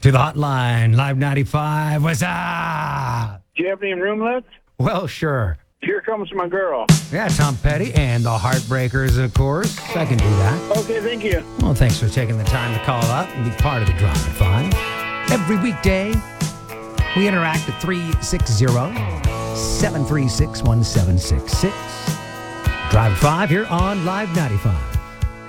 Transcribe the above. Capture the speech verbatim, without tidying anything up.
to the hotline. Live ninety-five. What's up? Do you have any room left? Well, sure. Here comes my girl. Yeah, Tom Petty and the Heartbreakers, of course. I can do that. Okay, thank you. Well, thanks for taking the time to call up and be part of the Drive at Five. Every weekday, we interact at three six zero, seven three six, one seven six six. Drive at Five here on Live ninety-five.